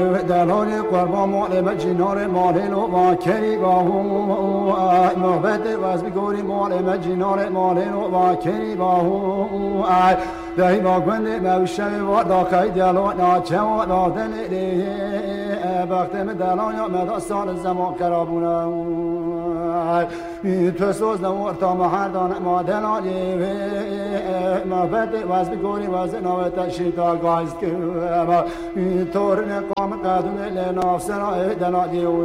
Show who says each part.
Speaker 1: دلال قربا مال مجنار مال و کری با محبت واز بگوری مال مجنار مال و کری با دهی با گند موشم و داخل دلال ناچه و دادن بختم دلال یا مدى سال زمان کرابونه تو سوز نور تا مهردان ما دلالی محبت واز بگوری واز نوت شیطان گایست که تور نقام قدم لناف سرائه دلالی